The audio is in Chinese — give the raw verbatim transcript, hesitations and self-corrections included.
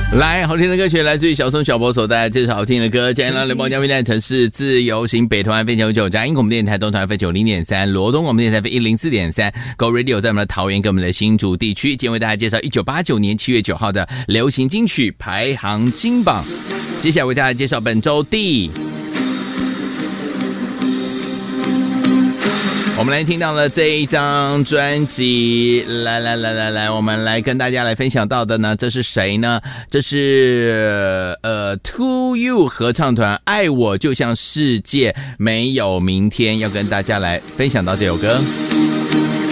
来，好听的歌曲来自于小松小波所带来这首好听的歌。今天呢，联邦交电台城市自由行北团飞九九，嘉音广播电台东团飞九零点三，罗东广播电台飞一零四点三 ，Go Radio 在我们的桃园跟我们的新竹地区。今天为大家介绍一九八九年七月九号的流行金曲排行金榜。接下来为大家介绍本周第。我们来听到了这一张专辑，来来来来来，我们来跟大家来分享到的呢，这是谁呢？这是呃 To You 合唱团，爱我就像世界没有明天，要跟大家来分享到这首歌。